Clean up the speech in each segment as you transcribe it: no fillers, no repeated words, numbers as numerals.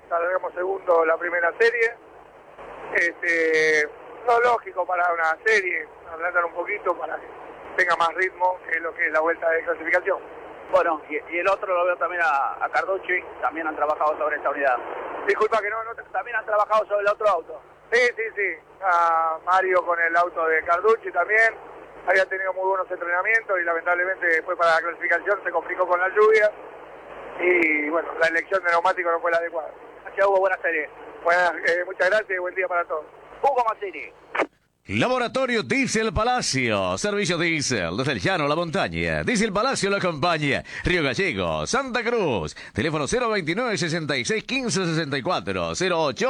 largamos segundo la primera serie. Lo lógico para una serie, ablandar un poquito para que tenga más ritmo que lo que es la vuelta de clasificación. Bueno, y el otro lo veo también a Carducci, también han trabajado sobre esta unidad. Disculpa que no También han trabajado sobre el otro auto. Sí. A Mario con el auto de Carducci también. Había tenido muy buenos entrenamientos y lamentablemente después para la clasificación se complicó con la lluvia. Y bueno, la elección de neumático no fue la adecuada. Gracias, Hugo, buena serie. Muchas gracias y buen día para todos. Hugo Mazzini. Laboratorio Diesel Palacio, servicio diésel desde el llano a la montaña. Diesel Palacio lo acompaña. Río Gallegos, Santa Cruz. Teléfono 029 66 15 64 08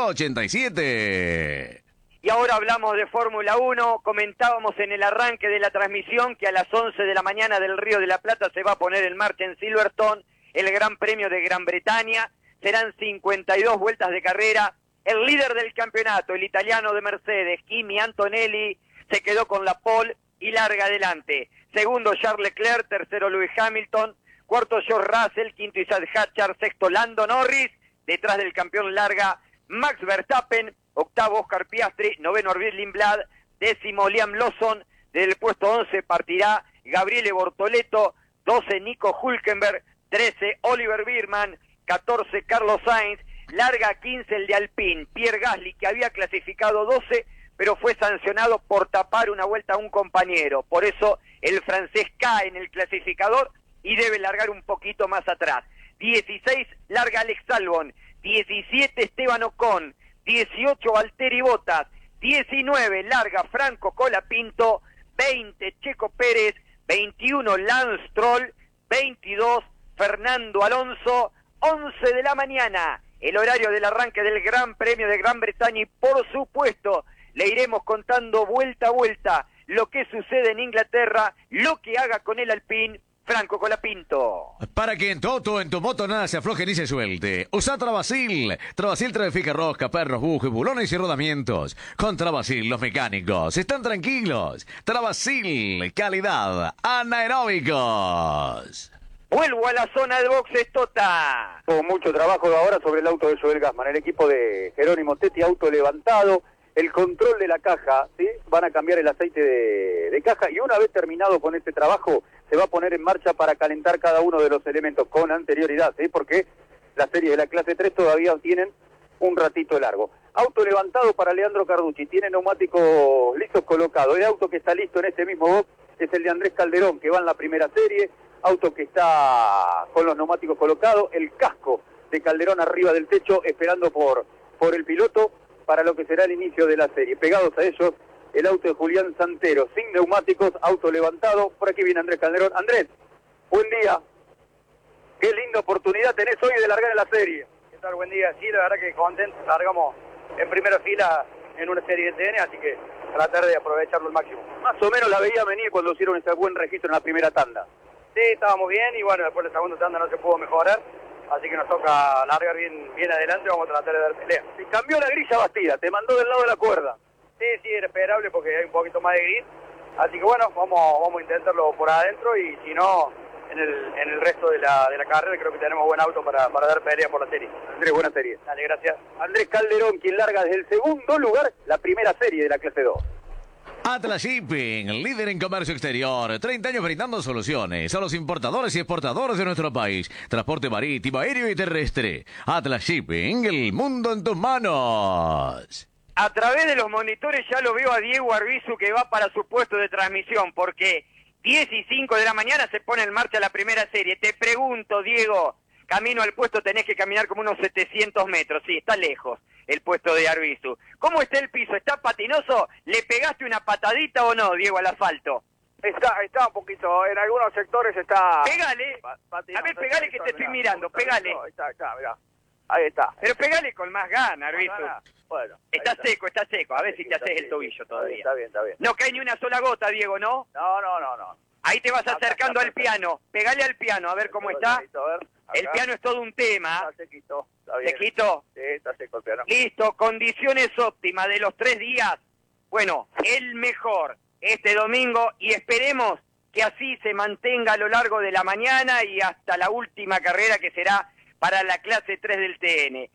87. Y ahora hablamos de Fórmula 1. Comentábamos en el arranque de la transmisión que a las 11 de la mañana del Río de la Plata se va a poner en marcha en Silverstone el Gran Premio de Gran Bretaña. Serán 52 vueltas de carrera. El líder del campeonato, el italiano de Mercedes, Kimi Antonelli, se quedó con la pole y larga adelante. Segundo, Charles Leclerc. Tercero, Lewis Hamilton. Cuarto, George Russell. Quinto, Isaac Hatcher. Sexto, Lando Norris. Detrás del campeón larga, Max Verstappen. Octavo, Oscar Piastri. Noveno, Orbit Lindblad. Décimo, Liam Lawson. Del puesto 11 partirá Gabriele Bortoleto. 12, Nico Hülkenberg. 13, Oliver Biermann. 14, Carlos Sainz. Larga 15 el de Alpine, Pierre Gasly, que había clasificado 12, pero fue sancionado por tapar una vuelta a un compañero. Por eso el francés cae en el clasificador y debe largar un poquito más atrás. 16 larga Alex Albon, 17 Esteban Ocon, 18 Valtteri Bottas, 19 larga Franco Colapinto, 20 Checo Pérez, 21 Lance Stroll, 22 Fernando Alonso. 11 de la mañana, el horario del arranque del Gran Premio de Gran Bretaña, y por supuesto le iremos contando vuelta a vuelta lo que sucede en Inglaterra, lo que haga con el Alpine Franco Colapinto. Para que en tu auto, en tu moto nada se afloje ni se suelte, usa Travasil. Travasil trafica rosca, perros, bujes, bulones y rodamientos. Con Travasil los mecánicos están tranquilos. Travasil, calidad, anaeróbicos. Vuelvo a la zona de boxes, Tota. Hubo mucho trabajo ahora sobre el auto de Joel Gassman, el equipo de Jerónimo Tetti, auto levantado, el control de la caja, ¿sí? Van a cambiar el aceite de caja y una vez terminado con este trabajo se va a poner en marcha para calentar cada uno de los elementos con anterioridad, ¿sí? Porque las series de la clase 3 todavía tienen un ratito largo. Auto levantado para Leandro Carducci, tiene neumáticos listos colocados. El auto que está listo en este mismo box es el de Andrés Calderón, que va en la primera serie. Auto que está con los neumáticos colocados, el casco de Calderón arriba del techo, esperando por el piloto para lo que será el inicio de la serie. Pegados a ellos, el auto de Julián Santero, sin neumáticos, auto levantado. Por aquí viene Andrés Calderón. Andrés, buen día. Qué linda oportunidad tenés hoy de largar en la serie. ¿Qué tal? Buen día. Sí, la verdad que contento. Largamos en primera fila en una serie de TN, así que tratar de aprovecharlo al máximo. Más o menos la veía venir cuando hicieron ese buen registro en la primera tanda. Sí, estábamos bien y bueno, después de la segunda tanda no se pudo mejorar, así que nos toca largar bien adelante, vamos a tratar de dar pelea. Y cambió la grilla Bastida, te mandó del lado de la cuerda. Sí, era esperable porque hay un poquito más de gris, así que bueno, vamos a intentarlo por adentro y si no, en el resto de la carrera creo que tenemos buen auto para dar pelea por la serie. Andrés, buena serie. Dale, gracias. Andrés Calderón, quien larga desde el segundo lugar la primera serie de la clase 2. Atlas Shipping, líder en comercio exterior, 30 años brindando soluciones a los importadores y exportadores de nuestro país. Transporte marítimo, aéreo y terrestre. Atlas Shipping, el mundo en tus manos. A través de los monitores ya lo veo a Diego Arbizu que va para su puesto de transmisión, porque 10 y 5 de la mañana se pone en marcha la primera serie. Te pregunto, Diego, camino al puesto tenés que caminar como unos 700 metros, sí, está lejos el puesto de Arbizu. ¿Cómo está el piso? ¿Está patinoso? ¿Le pegaste una patadita o no, Diego, al asfalto? Está un poquito, en algunos sectores está... Pégale, a ver, pégale que te estoy mirando, pégale. Está, mirá, ahí está. Pero pégale con más ganas, Arbizu. Bueno, Está seco, a ver si te haces el tobillo todavía. Está bien. No cae ni una sola gota, Diego, ¿no? No. Ahí te vas acercando al piano, pegale al piano, a ver cómo está. El piano es todo un tema. Está sequito, está bien. ¿Sequito? Sí, está seco el piano. Listo, condiciones óptimas de los 3 días. Bueno, el mejor este domingo y esperemos que así se mantenga a lo largo de la mañana y hasta la última carrera que será para la clase 3 del TN.